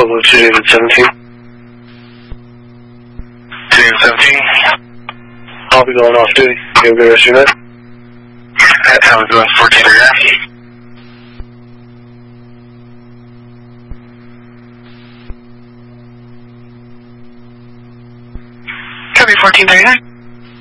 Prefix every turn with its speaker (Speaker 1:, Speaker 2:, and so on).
Speaker 1: available to David 17.
Speaker 2: David 17.
Speaker 1: I'll be going off duty. You have a good rest of your night.
Speaker 2: How we doing? 1439.
Speaker 3: Copy 1439.